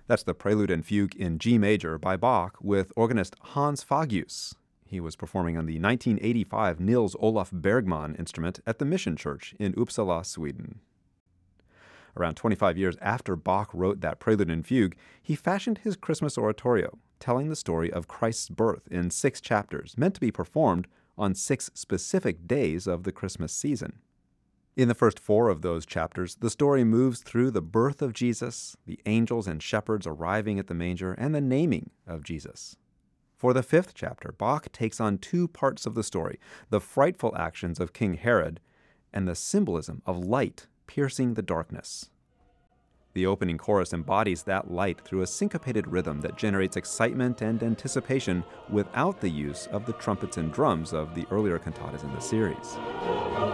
That's the Prelude and Fugue in G major by Bach with organist Hans Fagius. He was performing on the 1985 Nils Olaf Bergman instrument at the Mission Church in Uppsala, Sweden. Around 25 years after Bach wrote that Prelude and Fugue, he fashioned his Christmas oratorio, telling the story of Christ's birth in 6 chapters, meant to be performed on 6 specific days of the Christmas season. In the first 4 of those chapters, the story moves through the birth of Jesus, the angels and shepherds arriving at the manger, and the naming of Jesus. For the 5th chapter, Bach takes on 2 parts of the story, the frightful actions of King Herod and the symbolism of light piercing the darkness. The opening chorus embodies that light through a syncopated rhythm that generates excitement and anticipation without the use of the trumpets and drums of the earlier cantatas in the series.